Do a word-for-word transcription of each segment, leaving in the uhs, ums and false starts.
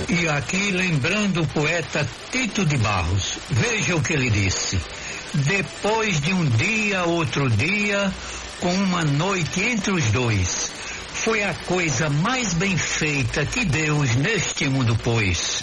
E aqui lembrando o poeta Tito de Barros, veja o que ele disse: depois de um dia, outro dia, com uma noite entre os dois, foi a coisa mais bem feita que Deus neste mundo pôs.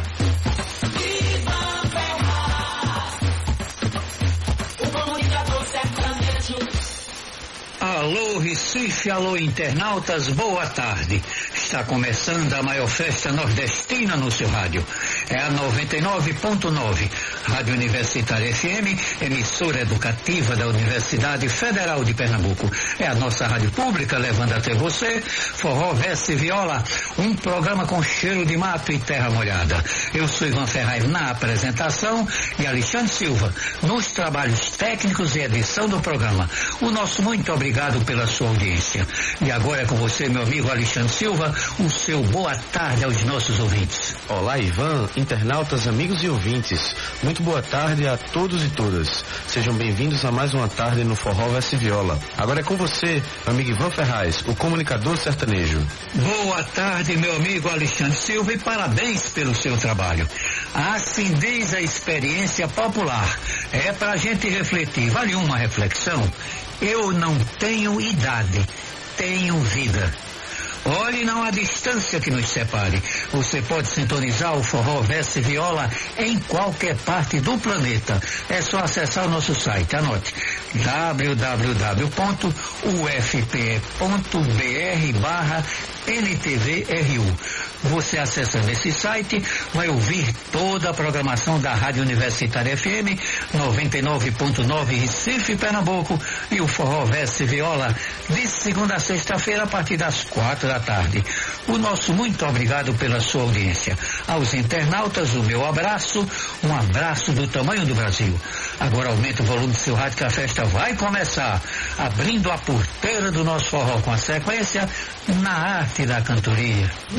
Alô Recife, alô internautas, boa tarde. Está começando a maior festa nordestina no seu rádio. É a noventa e nove ponto nove, Rádio Universitária F M, emissora educativa da Universidade Federal de Pernambuco. É a nossa rádio pública, levando até você Forró, Verso e Viola, um programa com cheiro de mato e terra molhada. Eu sou Ivan Ferraz na apresentação e Alexandre Silva nos trabalhos técnicos e edição do programa. O nosso muito obrigado pela sua audiência. E agora é com você, meu amigo Alexandre Silva, o seu boa tarde aos nossos ouvintes. Olá, Ivan, internautas, amigos e ouvintes. Muito boa tarde a todos e todas. Sejam bem-vindos a mais uma tarde no Forró, Verso e Viola. Agora é com você, amigo Ivan Ferraz, o comunicador sertanejo. Boa tarde, meu amigo Alexandre Silva, e parabéns pelo seu trabalho. Assim diz a experiência popular. É pra gente refletir. Vale uma reflexão? Eu não tenho idade, tenho vida. Olhe, não há distância que nos separe. Você pode sintonizar o Forró, Verso e Viola em qualquer parte do planeta. É só acessar o nosso site. Anote: w w w ponto u f p e ponto b r barra N T V R U. Você acessando esse site vai ouvir toda a programação da Rádio Universitária F M noventa e nove ponto nove Recife, Pernambuco, e o Forró, Verso e Viola de segunda a sexta-feira a partir das quatro da tarde. O nosso muito obrigado pela sua audiência. Aos internautas, o meu abraço, um abraço do tamanho do Brasil. Agora aumenta o volume do seu rádio que a festa vai começar, abrindo a porteira do nosso forró com a sequência Na Arte da Cantoria.